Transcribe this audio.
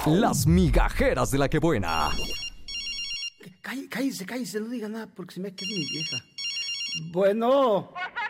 Las migajeras de la que buena. Cállese, no diga nada porque se me queda mi vieja. Bueno.